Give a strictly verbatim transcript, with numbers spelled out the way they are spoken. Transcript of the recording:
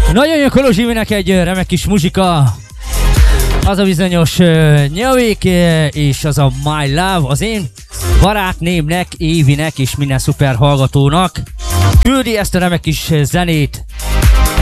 Nagyon jó Kolozsiminek egy remek kis muzsika. Az a bizonyos uh, Nyavik uh, és az a My Love az én barátnémnek, Évinek és minden szuper hallgatónak küldi ezt a remek kis zenét.